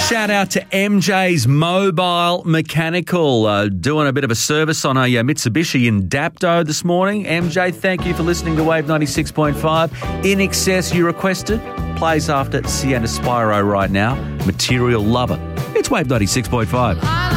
Shout out to MJ's Mobile Mechanical, doing a bit of a service on a Mitsubishi in Dapto this morning. MJ, thank you for listening to Wave 96.5. In Excess, you requested, plays after Sienna Spyro right now. Material Lover. It's Wave 96.5.